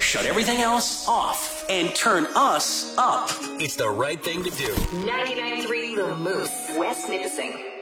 shut everything else off and turn us up. It's the right thing to do. 99.3 The Moose, West Nipissing.